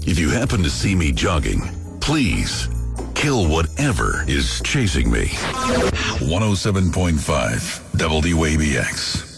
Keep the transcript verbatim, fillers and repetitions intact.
If you happen to see me jogging, please kill whatever is chasing me. one oh seven point five W A B X.